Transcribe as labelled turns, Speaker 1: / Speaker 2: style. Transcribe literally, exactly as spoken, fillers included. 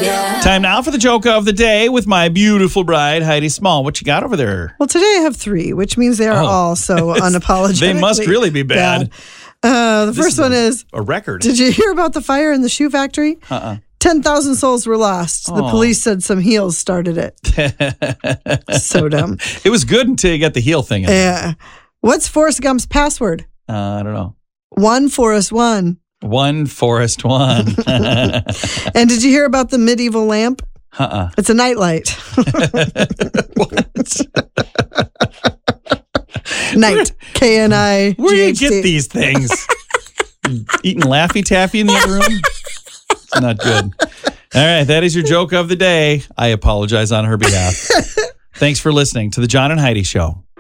Speaker 1: Yeah.
Speaker 2: Time now for the joke of the day with my beautiful bride, Heidi Small. What you got over there?
Speaker 1: Well, today I have three, which means they are
Speaker 2: Oh.
Speaker 1: all so unapologetic.
Speaker 2: They must really be bad.
Speaker 1: Uh, the
Speaker 2: This
Speaker 1: first
Speaker 2: is
Speaker 1: one
Speaker 2: a-
Speaker 1: is,
Speaker 2: A record.
Speaker 1: did you hear about the fire in the shoe factory?
Speaker 2: Uh-uh.
Speaker 1: ten thousand souls were lost. The
Speaker 2: Aw.
Speaker 1: police said some heels started it. So dumb.
Speaker 2: It was good until you got the heel thing in.
Speaker 1: Yeah. What's Forrest Gump's password?
Speaker 2: Uh, I don't know.
Speaker 1: One Forrest one.
Speaker 2: One Forest One.
Speaker 1: And did you hear about the medieval lamp?
Speaker 2: Uh-uh.
Speaker 1: It's a nightlight. Night. K N I.
Speaker 2: Where do you get these things? Eating Laffy Taffy in the other room? It's not good. All right, that is your joke of the day. I apologize on her behalf. Thanks for listening to the John and Heidi Show.